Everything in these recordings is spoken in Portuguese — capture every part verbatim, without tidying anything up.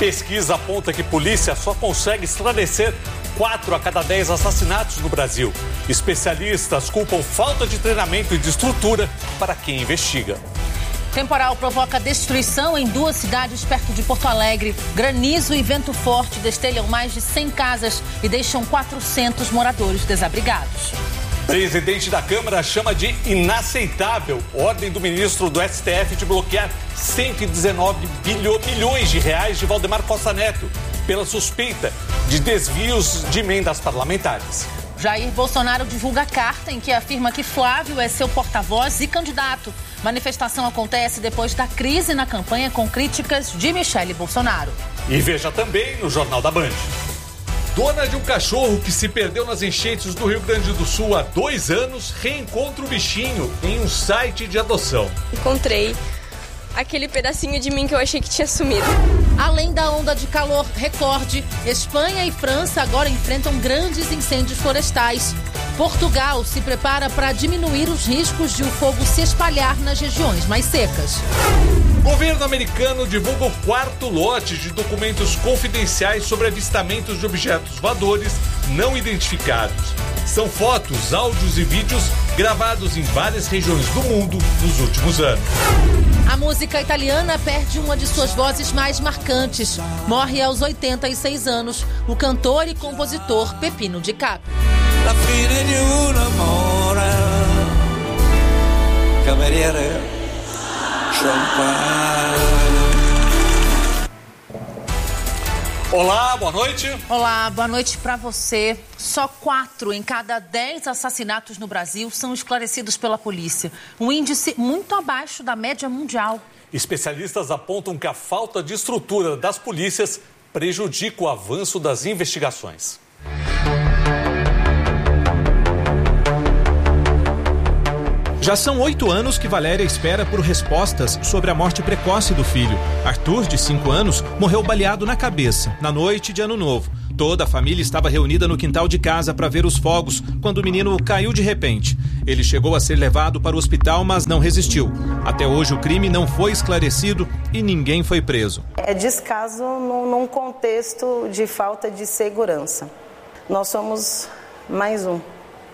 Pesquisa aponta que polícia só consegue esclarecer quatro a cada dez assassinatos no Brasil. Especialistas culpam falta de treinamento e de estrutura para quem investiga. Temporal provoca destruição em duas cidades perto de Porto Alegre. Granizo e vento forte destelham mais de cem casas e deixam quatrocentos moradores desabrigados. Presidente da Câmara chama de inaceitável ordem do ministro do S T F de bloquear cento e dezenove bilhões de reais de Valdemar Costa Neto pela suspeita de desvios de emendas parlamentares. Jair Bolsonaro divulga carta em que afirma que Flávio é seu porta-voz e candidato. Manifestação acontece depois da crise na campanha com críticas de Michele Bolsonaro. E veja também no Jornal da Band. Dona de um cachorro que se perdeu nas enchentes do Rio Grande do Sul há dois anos reencontra o bichinho em um site de adoção. Encontrei aquele pedacinho de mim que eu achei que tinha sumido. Além da onda de calor recorde, Espanha e França agora enfrentam grandes incêndios florestais. Portugal se prepara para diminuir os riscos de o fogo se espalhar nas regiões mais secas. Governo americano divulga o quarto lote de documentos confidenciais sobre avistamentos de objetos voadores não identificados. São fotos, áudios e vídeos gravados em várias regiões do mundo nos últimos anos. A música italiana perde uma de suas vozes mais marcantes. Morre aos oitenta e seis anos o cantor e compositor Peppino Di Caprio. La fine di un amore, cameriere, champagne. Olá, boa noite. Olá, boa noite para você. Só quatro em cada dez assassinatos no Brasil são esclarecidos pela polícia. Um índice muito abaixo da média mundial. Especialistas apontam que a falta de estrutura das polícias prejudica o avanço das investigações. Já são oito anos que Valéria espera por respostas sobre a morte precoce do filho. Arthur, de cinco anos, morreu baleado na cabeça, na noite de Ano Novo. Toda a família estava reunida no quintal de casa para ver os fogos, quando o menino caiu de repente. Ele chegou a ser levado para o hospital, mas não resistiu. Até hoje o crime não foi esclarecido e ninguém foi preso. É descaso num, num contexto de falta de segurança. Nós somos mais um.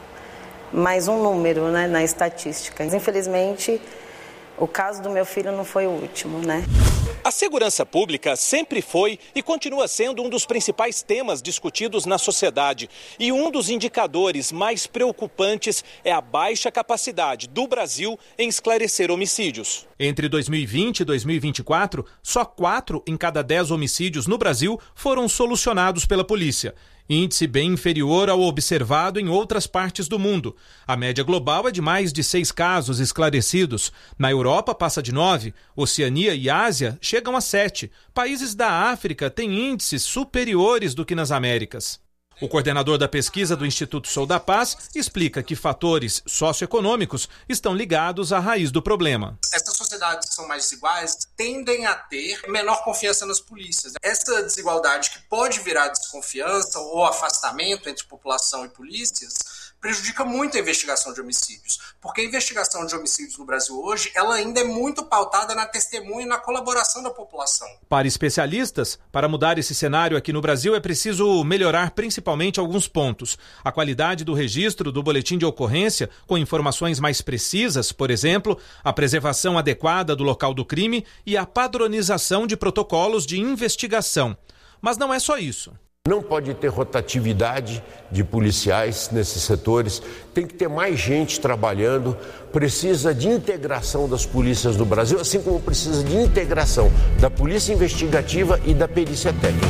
mais um número, né, na estatística. Infelizmente, o caso do meu filho não foi o último, né? A segurança pública sempre foi e continua sendo um dos principais temas discutidos na sociedade. E um dos indicadores mais preocupantes é a baixa capacidade do Brasil em esclarecer homicídios. Entre dois mil e vinte e dois mil e vinte e quatro, só quatro em cada dez homicídios no Brasil foram solucionados pela polícia. Índice bem inferior ao observado em outras partes do mundo. A média global é de mais de seis casos esclarecidos. Na Europa passa de nove, Oceania e Ásia chegam a sete. Países da África têm índices superiores do que nas Américas. O coordenador da pesquisa do Instituto Sou da Paz explica que fatores socioeconômicos estão ligados à raiz do problema. Essas sociedades que são mais desiguais tendem a ter menor confiança nas polícias. Essa desigualdade que pode virar desconfiança ou afastamento entre população e polícias prejudica muito a investigação de homicídios, porque a investigação de homicídios no Brasil hoje, ela ainda é muito pautada na testemunha e na colaboração da população. Para especialistas, para mudar esse cenário aqui no Brasil é preciso melhorar principalmente alguns pontos. A qualidade do registro do boletim de ocorrência, com informações mais precisas, por exemplo, a preservação adequada do local do crime e a padronização de protocolos de investigação. Mas não é só isso. Não pode ter rotatividade de policiais nesses setores, tem que ter mais gente trabalhando, precisa de integração das polícias do Brasil, assim como precisa de integração da polícia investigativa e da perícia técnica.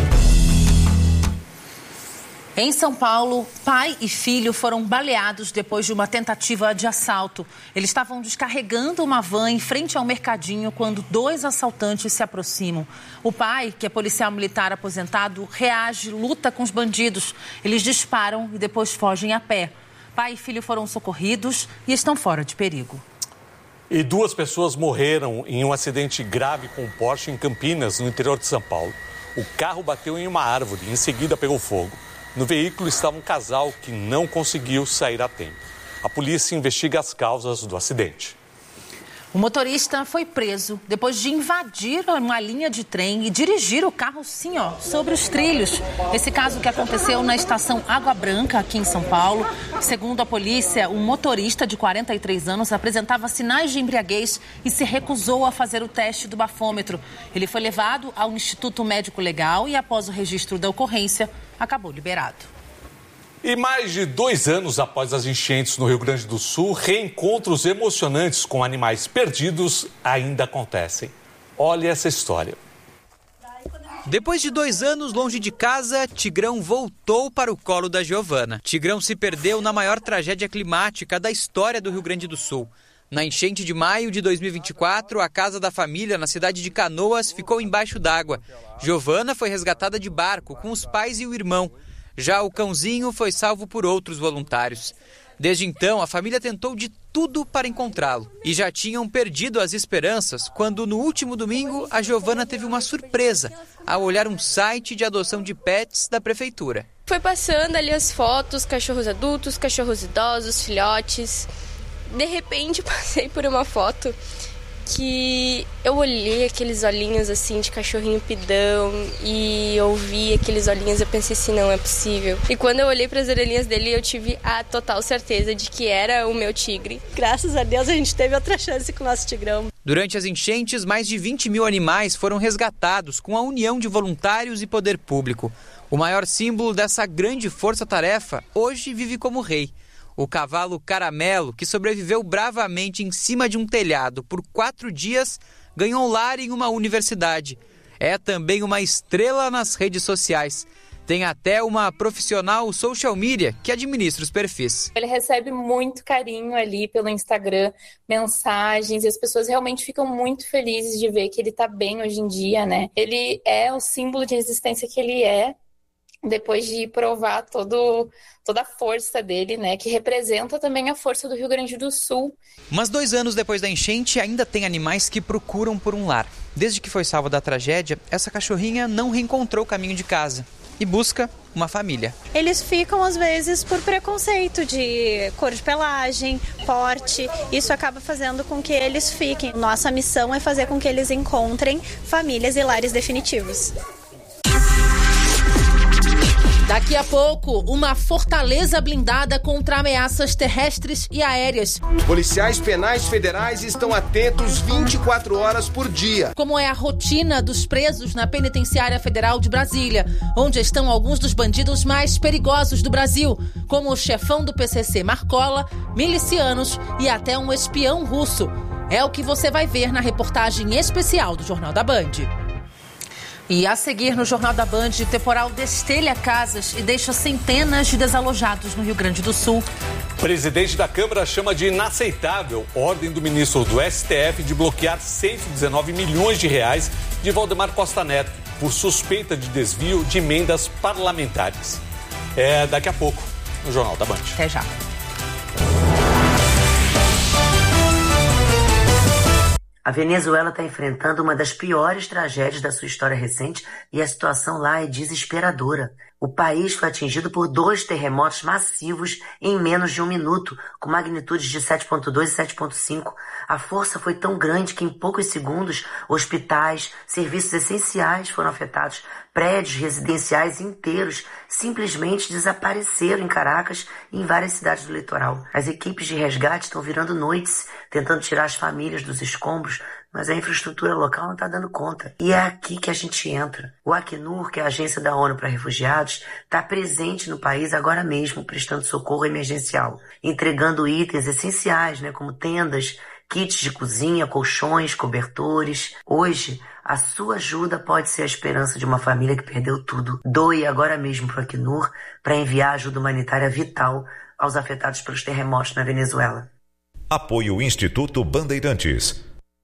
Em São Paulo, pai e filho foram baleados depois de uma tentativa de assalto. Eles estavam descarregando uma van em frente ao mercadinho quando dois assaltantes se aproximam. O pai, que é policial militar aposentado, reage, luta com os bandidos. Eles disparam e depois fogem a pé. Pai e filho foram socorridos e estão fora de perigo. E duas pessoas morreram em um acidente grave com um Porsche em Campinas, no interior de São Paulo. O carro bateu em uma árvore e em seguida pegou fogo. No veículo estava um casal que não conseguiu sair a tempo. A polícia investiga as causas do acidente. O motorista foi preso depois de invadir uma linha de trem e dirigir o carro, sim, ó, sobre os trilhos. Esse caso que aconteceu na estação Água Branca, aqui em São Paulo. Segundo a polícia, o motorista de quarenta e três anos apresentava sinais de embriaguez e se recusou a fazer o teste do bafômetro. Ele foi levado ao Instituto Médico Legal e, após o registro da ocorrência, acabou liberado. E mais de dois anos após as enchentes no Rio Grande do Sul, reencontros emocionantes com animais perdidos ainda acontecem. Olha essa história. Depois de dois anos longe de casa, Tigrão voltou para o colo da Giovana. Tigrão se perdeu na maior tragédia climática da história do Rio Grande do Sul. Na enchente de maio de dois mil e vinte e quatro, a casa da família na cidade de Canoas ficou embaixo d'água. Giovana foi resgatada de barco com os pais e o irmão. Já o cãozinho foi salvo por outros voluntários. Desde então, a família tentou de tudo para encontrá-lo. E já tinham perdido as esperanças quando, no último domingo, a Giovana teve uma surpresa ao olhar um site de adoção de pets da prefeitura. Foi passando ali as fotos, cachorros adultos, cachorros idosos, filhotes. De repente, passei por uma foto que eu olhei aqueles olhinhos assim de cachorrinho pidão e eu vi aqueles olhinhos, eu pensei assim, não é possível. E quando eu olhei para as orelhinhas dele, eu tive a total certeza de que era o meu tigre. Graças a Deus a gente teve outra chance com o nosso Tigrão. Durante as enchentes, mais de vinte mil animais foram resgatados com a união de voluntários e poder público. O maior símbolo dessa grande força-tarefa hoje vive como rei. O cavalo Caramelo, que sobreviveu bravamente em cima de um telhado por quatro dias, ganhou lar em uma universidade. É também uma estrela nas redes sociais. Tem até uma profissional social media que administra os perfis. Ele recebe muito carinho ali pelo Instagram, mensagens, e as pessoas realmente ficam muito felizes de ver que ele está bem hoje em dia, né? Ele é o símbolo de resistência que ele é, depois de provar todo, toda a força dele, né, que representa também a força do Rio Grande do Sul. Mas dois anos depois da enchente, ainda tem animais que procuram por um lar. Desde que foi salva da tragédia, essa cachorrinha não reencontrou o caminho de casa e busca uma família. Eles ficam, às vezes, por preconceito de cor de pelagem, porte. Isso acaba fazendo com que eles fiquem. Nossa missão é fazer com que eles encontrem famílias e lares definitivos. Daqui a pouco, uma fortaleza blindada contra ameaças terrestres e aéreas. Policiais penais federais estão atentos vinte e quatro horas por dia. Como é a rotina dos presos na Penitenciária Federal de Brasília, onde estão alguns dos bandidos mais perigosos do Brasil, como o chefão do P C C Marcola, milicianos e até um espião russo. É o que você vai ver na reportagem especial do Jornal da Band. E a seguir no Jornal da Band, temporal destelha casas e deixa centenas de desalojados no Rio Grande do Sul. Presidente da Câmara chama de inaceitável ordem do ministro do S T F de bloquear cento e dezenove milhões de reais de Valdemar Costa Neto por suspeita de desvio de emendas parlamentares. É daqui a pouco no Jornal da Band. Até já. A Venezuela está enfrentando uma das piores tragédias da sua história recente e a situação lá é desesperadora. O país foi atingido por dois terremotos massivos em menos de um minuto, com magnitudes de sete ponto dois e sete ponto cinco. A força foi tão grande que em poucos segundos hospitais, serviços essenciais foram afetados. Prédios residenciais inteiros simplesmente desapareceram em Caracas e em várias cidades do litoral. As equipes de resgate estão virando noites, tentando tirar as famílias dos escombros, mas a infraestrutura local não está dando conta. E é aqui que a gente entra. O Acnur, que é a agência da ONU para refugiados, está presente no país agora mesmo, prestando socorro emergencial, entregando itens essenciais, né, como tendas, kits de cozinha, colchões, cobertores. Hoje, a sua ajuda pode ser a esperança de uma família que perdeu tudo. Doe agora mesmo para o Acnur para enviar ajuda humanitária vital aos afetados pelos terremotos na Venezuela. Apoio Instituto Bandeirantes.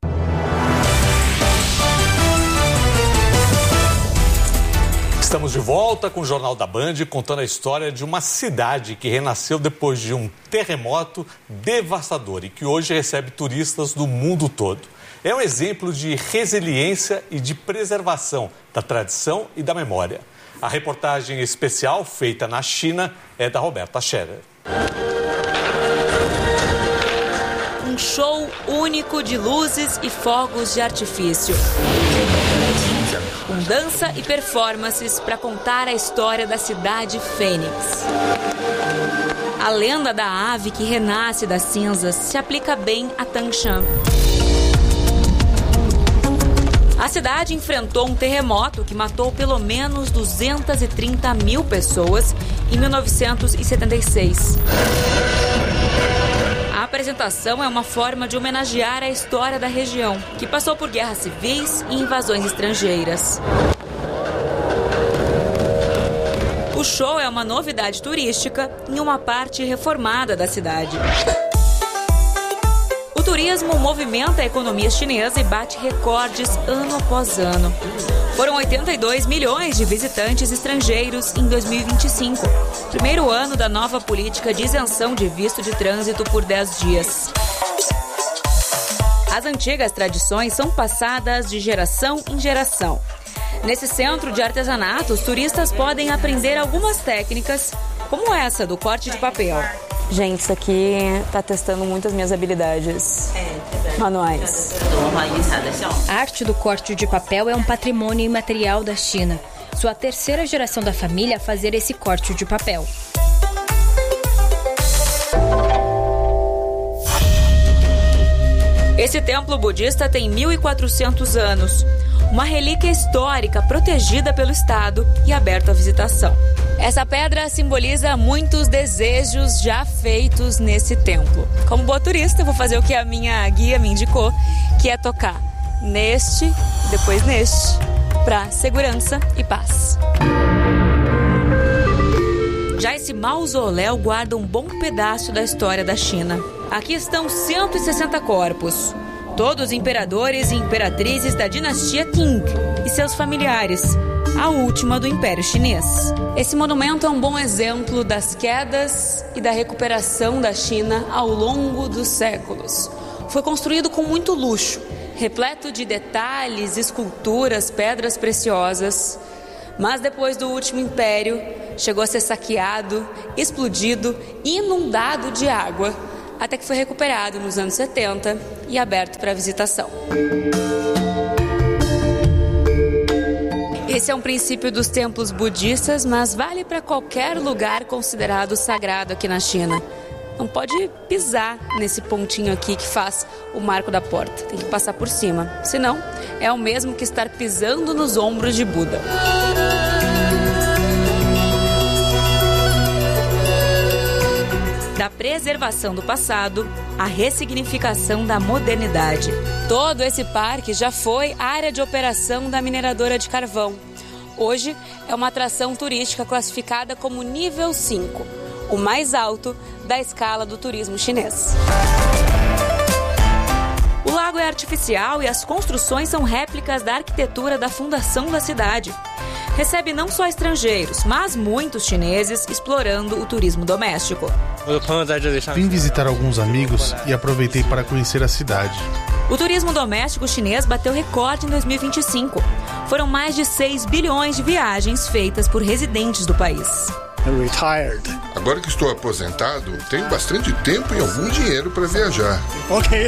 Estamos de volta com o Jornal da Band, contando a história de uma cidade que renasceu depois de um terremoto devastador e que hoje recebe turistas do mundo todo. É um exemplo de resiliência e de preservação da tradição e da memória. A reportagem especial feita na China é da Roberta Scherer. Um show único de luzes e fogos de artifício. Com dança e performances para contar a história da cidade Fênix. A lenda da ave que renasce das cinzas se aplica bem a Tangshan. A cidade enfrentou um terremoto que matou pelo menos duzentas e trinta mil pessoas em mil novecentos e setenta e seis. A apresentação é uma forma de homenagear a história da região, que passou por guerras civis e invasões estrangeiras. O show é uma novidade turística em uma parte reformada da cidade. O turismo movimenta a economia chinesa e bate recordes ano após ano. Foram oitenta e dois milhões de visitantes estrangeiros em dois mil e vinte e cinco, primeiro ano da nova política de isenção de visto de trânsito por dez dias. As antigas tradições são passadas de geração em geração. Nesse centro de artesanato, os turistas podem aprender algumas técnicas, como essa do corte de papel. Gente, isso aqui tá testando muito as minhas habilidades manuais. A arte do corte de papel é um patrimônio imaterial da China. Sou a terceira geração da família a fazer esse corte de papel. Esse templo budista tem mil e quatrocentos anos. Uma relíquia histórica protegida pelo Estado e aberta à visitação. Essa pedra simboliza muitos desejos já feitos nesse templo. Como boa turista, eu vou fazer o que a minha guia me indicou, que é tocar neste, depois neste, para segurança e paz. Já esse mausoléu guarda um bom pedaço da história da China. Aqui estão cento e sessenta corpos. Todos imperadores e imperatrizes da dinastia Qing e seus familiares, a última do Império Chinês. Esse monumento é um bom exemplo das quedas e da recuperação da China ao longo dos séculos. Foi construído com muito luxo, repleto de detalhes, esculturas, pedras preciosas. Mas depois do último império, chegou a ser saqueado, explodido e inundado de água, até que foi recuperado nos anos setenta e aberto para visitação. Esse é um princípio dos templos budistas, mas vale para qualquer lugar considerado sagrado aqui na China. Não pode pisar nesse pontinho aqui que faz o marco da porta. Tem que passar por cima. Senão, é o mesmo que estar pisando nos ombros de Buda. Da preservação do passado à ressignificação da modernidade. Todo esse parque já foi área de operação da mineradora de carvão. Hoje é uma atração turística classificada como nível cinco, o mais alto da escala do turismo chinês. O lago é artificial e as construções são réplicas da arquitetura da fundação da cidade. Recebe não só estrangeiros, mas muitos chineses explorando o turismo doméstico. Vim visitar alguns amigos e aproveitei para conhecer a cidade. O turismo doméstico chinês bateu recorde em dois mil e vinte e cinco. Foram mais de seis bilhões de viagens feitas por residentes do país. Agora que estou aposentado, tenho bastante tempo e algum dinheiro para viajar. Ok.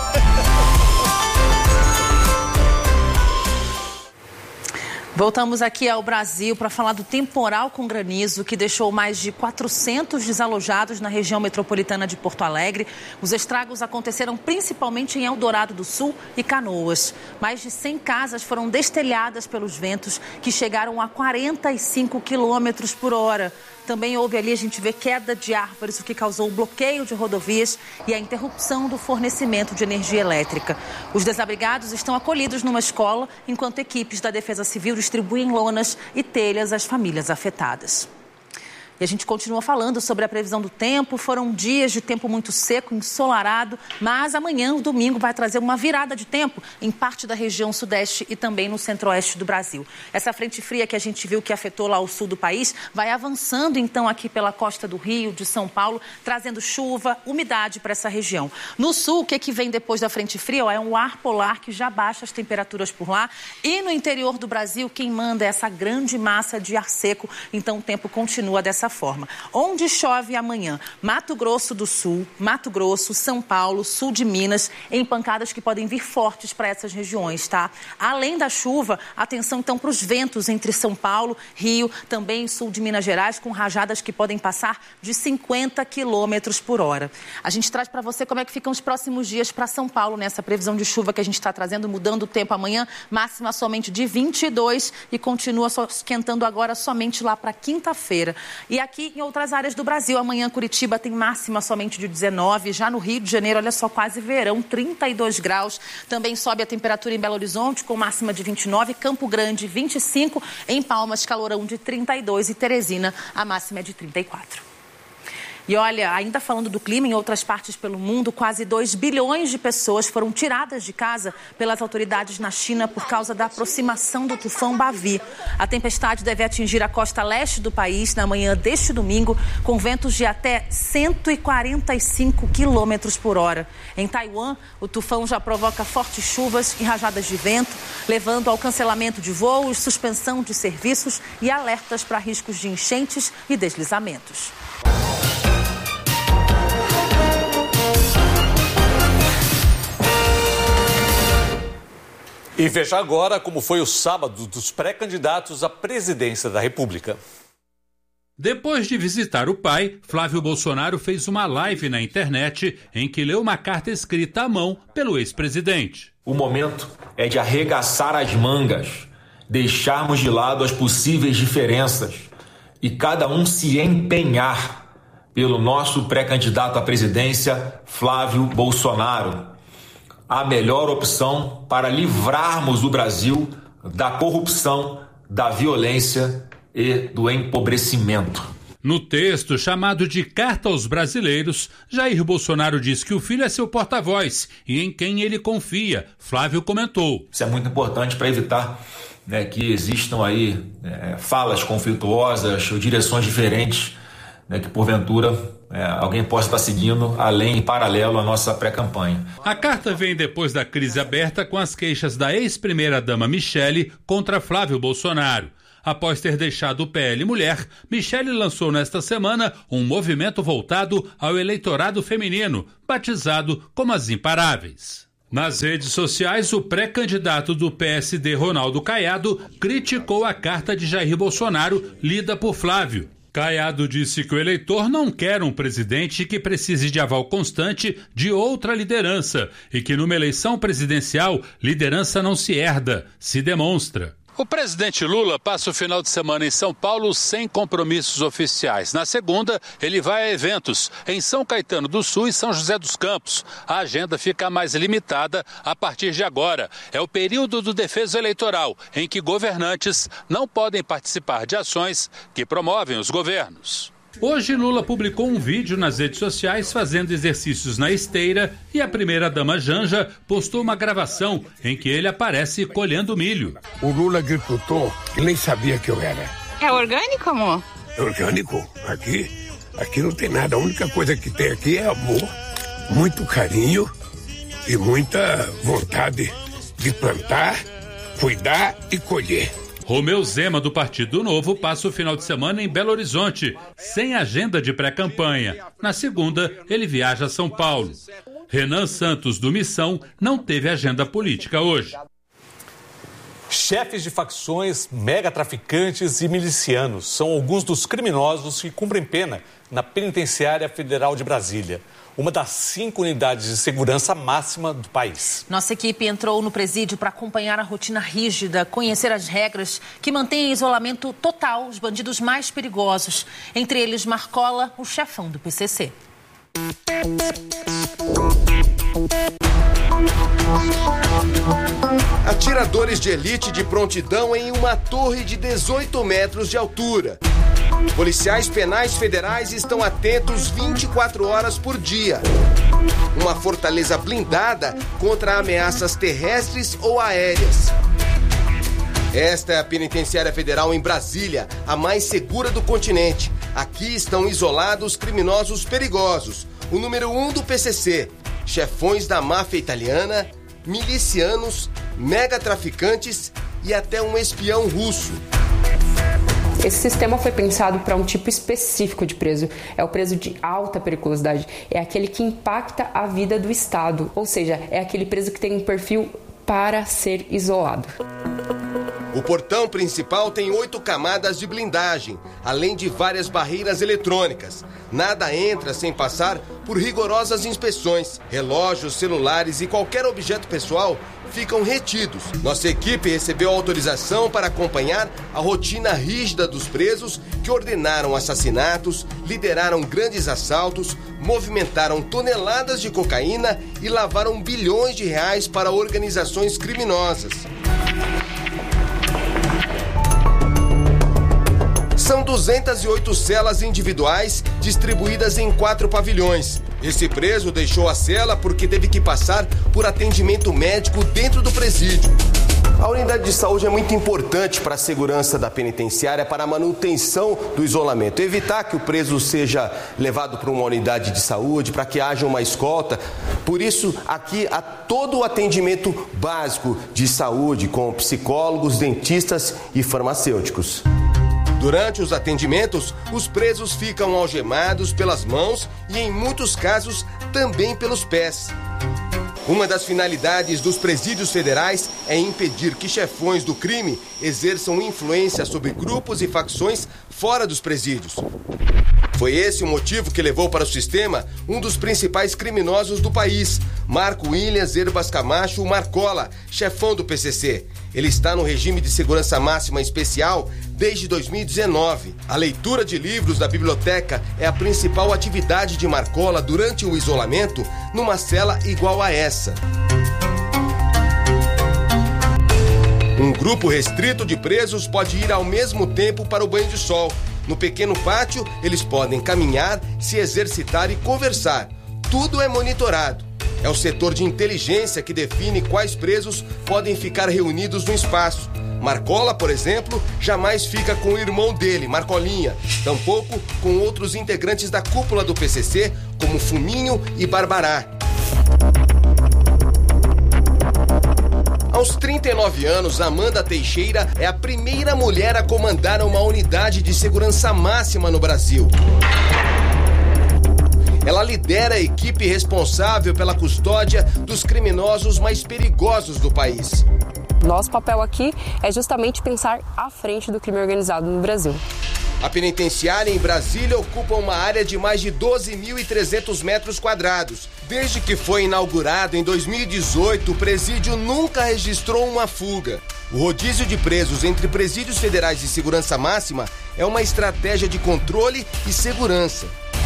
Voltamos aqui ao Brasil para falar do temporal com granizo que deixou mais de quatrocentos desalojados na região metropolitana de Porto Alegre. Os estragos aconteceram principalmente em Eldorado do Sul e Canoas. Mais de cem casas foram destelhadas pelos ventos que chegaram a quarenta e cinco quilômetros por hora. Também houve ali, a gente vê, queda de árvores, o que causou o bloqueio de rodovias e a interrupção do fornecimento de energia elétrica. Os desabrigados estão acolhidos numa escola, enquanto equipes da Defesa Civil distribuem lonas e telhas às famílias afetadas. E a gente continua falando sobre a previsão do tempo. Foram dias de tempo muito seco, ensolarado, mas amanhã, o domingo, vai trazer uma virada de tempo em parte da região sudeste e também no centro-oeste do Brasil. Essa frente fria que a gente viu que afetou lá o sul do país vai avançando então aqui pela costa do Rio, de São Paulo, trazendo chuva, umidade para essa região. No sul, o que, que vem depois da frente fria? Ó, é um ar polar que já baixa as temperaturas por lá. E no interior do Brasil, quem manda é essa grande massa de ar seco. Então o tempo continua dessa dessa forma. Onde chove amanhã? Mato Grosso do Sul, Mato Grosso, São Paulo, sul de Minas, em pancadas que podem vir fortes para essas regiões, tá? Além da chuva, atenção então para os ventos entre São Paulo, Rio, também sul de Minas Gerais, com rajadas que podem passar de cinquenta quilômetros por hora. A gente traz para você como é que ficam os próximos dias para São Paulo, nessa previsão de chuva que a gente está trazendo, mudando o tempo amanhã, máxima somente de vinte e dois e continua só esquentando agora somente lá para quinta-feira. E aqui em outras áreas do Brasil, amanhã Curitiba tem máxima somente de dezenove, já no Rio de Janeiro, olha só, quase verão, trinta e dois graus. Também sobe a temperatura em Belo Horizonte com máxima de vinte e nove, Campo Grande vinte e cinco, em Palmas calorão de trinta e dois e Teresina a máxima é de trinta e quatro. E olha, ainda falando do clima, em outras partes pelo mundo, quase dois bilhões de pessoas foram tiradas de casa pelas autoridades na China por causa da aproximação do tufão Bavi. A tempestade deve atingir a costa leste do país na manhã deste domingo, com ventos de até cento e quarenta e cinco quilômetros por hora. Em Taiwan, o tufão já provoca fortes chuvas e rajadas de vento, levando ao cancelamento de voos, suspensão de serviços e alertas para riscos de enchentes e deslizamentos. E veja agora como foi o sábado dos pré-candidatos à presidência da República. Depois de visitar o pai, Flávio Bolsonaro fez uma live na internet em que leu uma carta escrita à mão pelo ex-presidente. O momento é de arregaçar as mangas, deixarmos de lado as possíveis diferenças e cada um se empenhar pelo nosso pré-candidato à presidência, Flávio Bolsonaro. A melhor opção para livrarmos o Brasil da corrupção, da violência e do empobrecimento. No texto chamado de Carta aos Brasileiros, Jair Bolsonaro diz que o filho é seu porta-voz e em quem ele confia. Flávio comentou. Isso é muito importante para evitar, né, que existam aí é, falas conflituosas ou direções diferentes, né, que porventura é, alguém possa estar seguindo além, em paralelo à nossa pré-campanha. A carta vem depois da crise aberta com as queixas da ex-primeira-dama Michele contra Flávio Bolsonaro. Após ter deixado o P L Mulher, Michele lançou nesta semana um movimento voltado ao eleitorado feminino, batizado como as Imparáveis. Nas redes sociais, o pré-candidato do P S D, Ronaldo Caiado, criticou a carta de Jair Bolsonaro, lida por Flávio. Caiado disse que o eleitor não quer um presidente que precise de aval constante de outra liderança e que numa eleição presidencial, liderança não se herda, se demonstra. O presidente Lula passa o final de semana em São Paulo sem compromissos oficiais. Na segunda, ele vai a eventos em São Caetano do Sul e São José dos Campos. A agenda fica mais limitada a partir de agora. É o período do defeso eleitoral, em que governantes não podem participar de ações que promovem os governos. Hoje, Lula publicou um vídeo nas redes sociais fazendo exercícios na esteira e a primeira-dama Janja postou uma gravação em que ele aparece colhendo milho. O Lula agricultor, ele nem sabia que eu era. É orgânico, amor? É orgânico? Aqui, aqui não tem nada. A única coisa que tem aqui é amor, muito carinho e muita vontade de plantar, cuidar e colher. Romeu Zema, do Partido Novo, passa o final de semana em Belo Horizonte, sem agenda de pré-campanha. Na segunda, ele viaja a São Paulo. Renan Santos, do Missão, não teve agenda política hoje. Chefes de facções, megatraficantes e milicianos são alguns dos criminosos que cumprem pena na Penitenciária Federal de Brasília, uma das cinco unidades de segurança máxima do país. Nossa equipe entrou no presídio para acompanhar a rotina rígida, conhecer as regras que mantêm em isolamento total os bandidos mais perigosos. Entre eles, Marcola, o chefão do P C C. Atiradores de elite de prontidão em uma torre de dezoito metros de altura. Policiais penais federais estão atentos vinte e quatro horas por dia. Uma fortaleza blindada contra ameaças terrestres ou aéreas. Esta é a Penitenciária Federal em Brasília, a mais segura do continente. Aqui estão isolados criminosos perigosos. O número um do P C C, chefões da máfia italiana, milicianos, megatraficantes e até um espião russo. Esse sistema foi pensado para um tipo específico de preso. É o preso de alta periculosidade. É aquele que impacta a vida do Estado. Ou seja, é aquele preso que tem um perfil para ser isolado. O portão principal tem oito camadas de blindagem, além de várias barreiras eletrônicas. Nada entra sem passar por rigorosas inspeções. Relógios, celulares e qualquer objeto pessoal ficam retidos. Nossa equipe recebeu autorização para acompanhar a rotina rígida dos presos que ordenaram assassinatos, lideraram grandes assaltos, movimentaram toneladas de cocaína e lavaram bilhões de reais para organizações criminosas. São duzentas e oito celas individuais distribuídas em quatro pavilhões. Esse preso deixou a cela porque teve que passar por atendimento médico dentro do presídio. A unidade de saúde é muito importante para a segurança da penitenciária, para a manutenção do isolamento. Evitar que o preso seja levado para uma unidade de saúde, para que haja uma escolta. Por isso, aqui há todo o atendimento básico de saúde, com psicólogos, dentistas e farmacêuticos. Durante os atendimentos, os presos ficam algemados pelas mãos e, em muitos casos, também pelos pés. Uma das finalidades dos presídios federais é impedir que chefões do crime exerçam influência sobre grupos e facções fora dos presídios. Foi esse o motivo que levou para o sistema um dos principais criminosos do país, Marco Williams Herbas Camacho Marcola, chefão do P C C. Ele está no regime de segurança máxima especial desde dois mil e dezenove. A leitura de livros da biblioteca é a principal atividade de Marcola durante o isolamento numa cela igual a essa. Um grupo restrito de presos pode ir ao mesmo tempo para o banho de sol. No pequeno pátio, eles podem caminhar, se exercitar e conversar. Tudo é monitorado. É o setor de inteligência que define quais presos podem ficar reunidos no espaço. Marcola, por exemplo, jamais fica com o irmão dele, Marcolinha, tampouco com outros integrantes da cúpula do P C C, como Fuminho e Barbará. Aos trinta e nove anos, Amanda Teixeira é a primeira mulher a comandar uma unidade de segurança máxima no Brasil. Ela lidera a equipe responsável pela custódia dos criminosos mais perigosos do país. Nosso papel aqui é justamente pensar à frente do crime organizado no Brasil. A penitenciária em Brasília ocupa uma área de mais de doze mil e trezentos metros quadrados. Desde que foi inaugurado em dois mil e dezoito, o presídio nunca registrou uma fuga. O rodízio de presos entre presídios federais de segurança máxima é uma estratégia de controle e segurança.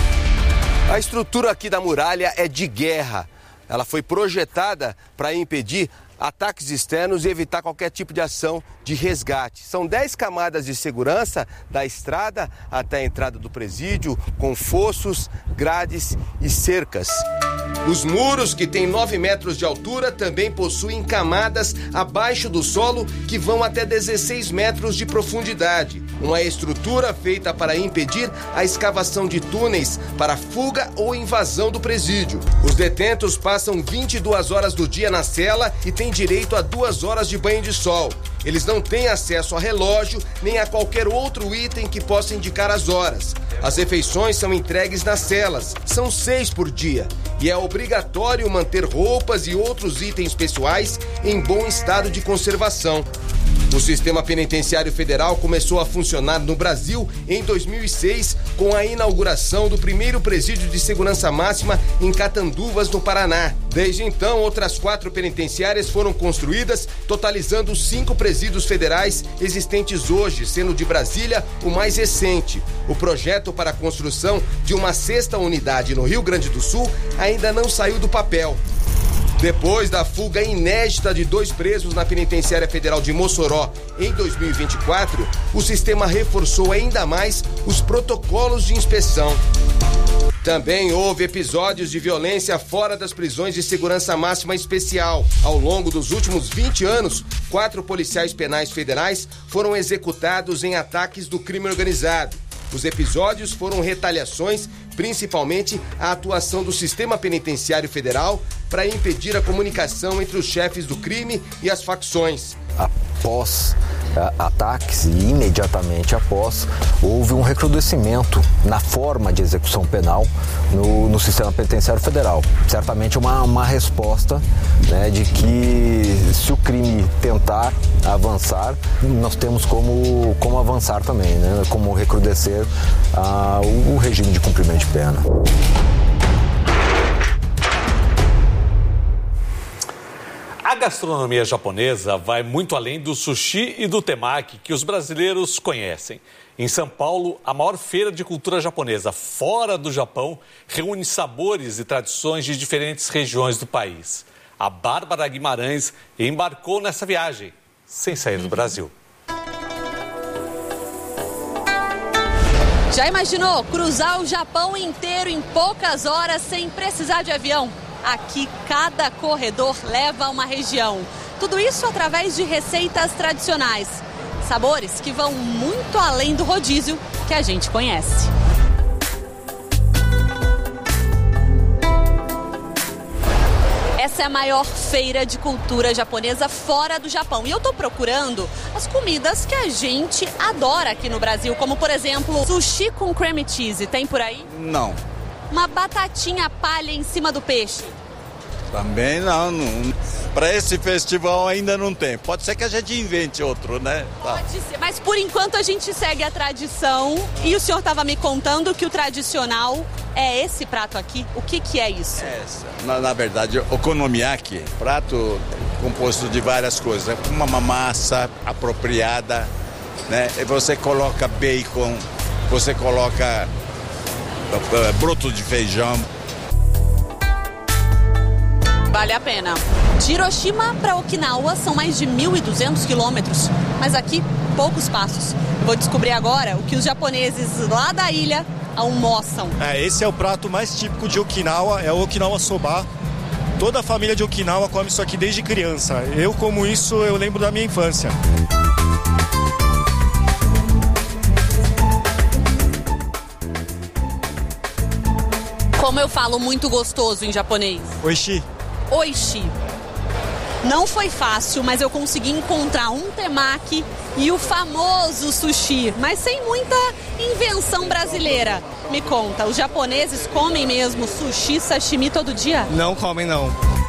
A estrutura aqui da muralha é de guerra. Ela foi projetada para impedir ataques externos e evitar qualquer tipo de ação de resgate. São dez camadas de segurança da estrada até a entrada do presídio, com fossos, grades e cercas. Os muros, que têm nove metros de altura, também possuem camadas abaixo do solo que vão até dezesseis metros de profundidade. Uma estrutura feita para impedir a escavação de túneis para fuga ou invasão do presídio. Os detentos passam vinte e duas horas do dia na cela e têm direito a duas horas de banho de sol. Eles não têm acesso a relógio nem a qualquer outro item que possa indicar as horas. As refeições são entregues nas celas, são seis por dia, e é obrigatório manter roupas e outros itens pessoais em bom estado de conservação. O sistema penitenciário federal começou a funcionar no Brasil em dois mil e seis, com a inauguração do primeiro presídio de segurança máxima em Catanduvas, no Paraná. Desde então, outras quatro penitenciárias foram construídas, totalizando cinco presídios federais existentes hoje, sendo de Brasília o mais recente. O projeto para a construção de uma sexta unidade no Rio Grande do Sul ainda não saiu do papel. Depois da fuga inédita de dois presos na Penitenciária Federal de Mossoró em dois mil e vinte e quatro, o sistema reforçou ainda mais os protocolos de inspeção. Também houve episódios de violência fora das prisões de segurança máxima especial. Ao longo dos últimos vinte anos, quatro policiais penais federais foram executados em ataques do crime organizado. Os episódios foram retaliações, principalmente a atuação do sistema penitenciário federal para impedir a comunicação entre os chefes do crime e as facções. Após ataques e imediatamente após houve um recrudescimento na forma de execução penal no, no sistema penitenciário federal. Certamente uma, uma resposta, né, de que se o crime tentar avançar, nós temos como, como avançar também, né, como recrudescer ah, o, o regime de cumprimento de pena. A gastronomia japonesa vai muito além do sushi e do temaki que os brasileiros conhecem. Em São Paulo, a maior feira de cultura japonesa fora do Japão reúne sabores e tradições de diferentes regiões do país. A Bárbara Guimarães embarcou nessa viagem, sem sair do Brasil. Já imaginou cruzar o Japão inteiro em poucas horas sem precisar de avião? Aqui, cada corredor leva a uma região. Tudo isso através de receitas tradicionais. Sabores que vão muito além do rodízio que a gente conhece. Essa é a maior feira de cultura japonesa fora do Japão. E eu tô procurando as comidas que a gente adora aqui no Brasil, como, por exemplo, sushi com cream cheese. Tem por aí? Não. Uma batatinha palha em cima do peixe. Também não, não. Para esse festival ainda não tem. Pode ser que a gente invente outro, né? Tá. Pode ser, mas por enquanto a gente segue a tradição. E o senhor estava me contando que o tradicional é esse prato aqui. O que que é isso? É, na, na verdade, okonomiyaki, prato composto de várias coisas. Uma massa apropriada, né? E você coloca bacon, você coloca uh, broto de feijão. Vale a pena. De Hiroshima para Okinawa são mais de mil e duzentos quilômetros, mas aqui poucos passos. Vou descobrir agora o que os japoneses lá da ilha almoçam. É, esse é o prato mais típico de Okinawa, é o Okinawa Soba. Toda a família de Okinawa come isso aqui desde criança. Eu como isso, eu lembro da minha infância. Como eu falo muito gostoso em japonês? Oishi. Oishi. Não foi fácil, mas eu consegui encontrar um temaki e o famoso sushi, mas sem muita invenção brasileira. Me conta, os japoneses comem mesmo sushi, sashimi todo dia? Não comem, não.